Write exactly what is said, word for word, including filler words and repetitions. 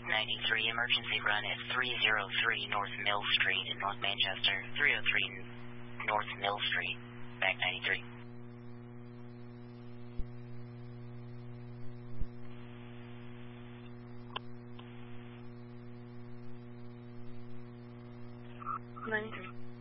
ninety-three, emergency run at three oh three North Mill Street in North Manchester. three oh three North Mill Street, back ninety-three. ninety-three.